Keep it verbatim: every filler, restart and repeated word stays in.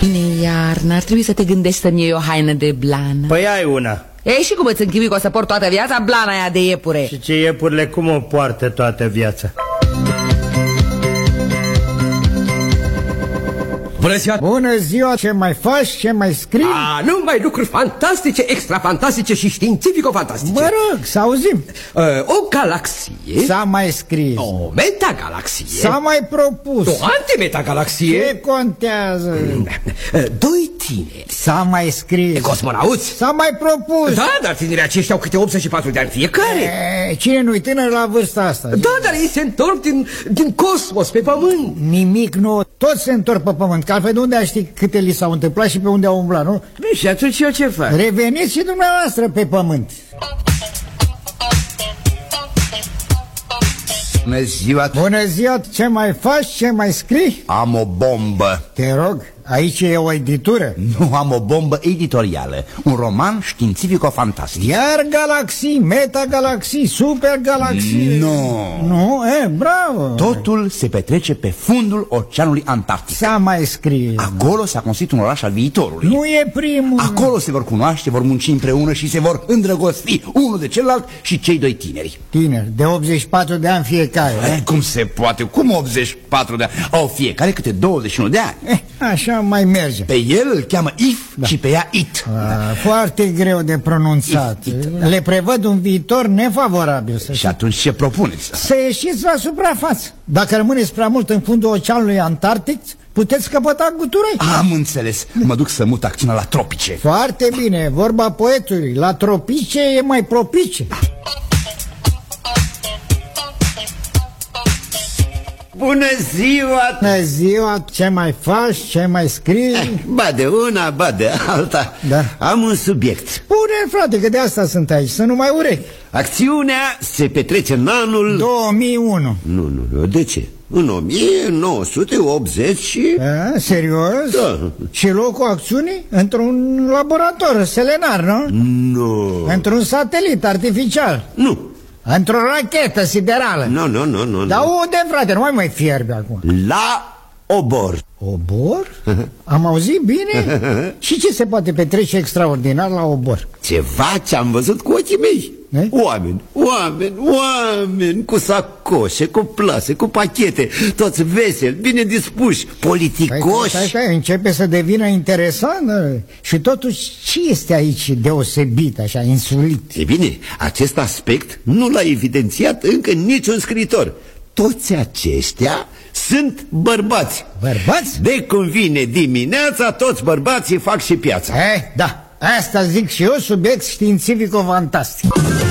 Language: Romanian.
Bine, iarnă, ar trebui să te gândești să-mi iei o haină de blană. Păi ai una. Ei, și cum îți închipui că o să port toată viața blana aia de iepure? Și ce iepurile cum o poartă toată viața? Bună ziua! Bună ziua! Ce mai faci? Ce mai scrii? A, numai lucruri fantastice, extrafantastice și științifico-fantastice. Mă rog, să auzim. uh, O galaxie. S-a mai scris. O metagalaxie. S-a mai propus. O antimetagalaxie. Ce contează? uh, Doi tineri. S-a mai scris. Cosmonauți. S-a mai propus. Da, dar tinerii aceștia au câte optzeci și patru de ani fiecare. E, cine nu-i tânăr la vârsta asta? Da, dar ei se întorc din, din cosmos pe pământ. Nimic nou. Toți se întorc pe pământ. Că altfel de unde ști câte li s-au întâmplat și pe unde au umblat, nu? Bine, și atunci eu ce fac? Reveniți și dumneavoastră pe pământ. Bună ziua! Bună ziua! Ce mai faci? Ce mai scrii? Am o bombă. Te rog, aici e o editură. Nu, am o bombă editorială. Un roman științifico-fantastic. Iar galaxii, metagalaxii, supergalaxii. Nu. Nu? E, bravo. Totul se petrece pe fundul Oceanului Antarctic. S-a mai scris. Acolo s-a construit un oraș al viitorului. Nu e primul. Acolo se vor cunoaște, vor munci împreună și se vor îndrăgosti unul de celălalt și cei doi tineri. Tineri, de optzeci și patru de ani fiecare. Eh, cum se poate? Cum optzeci și patru de ani? Au fiecare câte douăzeci și unu de ani. Eh, așa mai merge. Pe el îl cheamă If, da, și pe ea It. A, foarte greu de pronunțat. It, it, da. Le prevăd un viitor nefavorabil. Să și atunci ce propuneți? Să ieșiți la suprafață. Dacă rămâneți prea mult în fundul Oceanului Antarctic, puteți căpăta guturei. Am înțeles. Mă duc să mut acțiunea la tropice. Foarte bine, vorba poetului. La tropice e mai propice. Bună ziua! Bună ziua! Ce mai faci? Ce mai scrii? Ba de una, ba de alta. Da. Am un subiect. Spune, frate, că de asta sunt aici, să nu mai urechi. Acțiunea se petrece în anul... două mii unu. Nu, nu, de ce? În o mie nouă sute optzeci și... A, serios? Da. Și locul acțiunii? Într-un laborator selenar, nu? Nu. Într-un satelit artificial? Nu. Într-o rachetă siderală? Nu, nu, nu, nu. Dar unde, frate? Nu mai mai fierbe acum. La obor. Obor? Am auzit bine? Și ce se poate petrece extraordinar la obor? Ceva ce am văzut cu ochii mei. E? Oameni, oameni, oameni cu sacoșe, cu plase, cu pachete, toți veseli, bine dispuși, politicoși. Stai, stai, stai, începe să devină interesant. Și totuși, ce este aici deosebit, așa, insulit? E bine, acest aspect nu l-a evidențiat încă niciun scriitor. Toți aceștia sunt bărbați. Bărbați? De cum vine dimineața, toți bărbații fac și piața. Eh, da, asta zic și eu, subiect științifico-fantastic.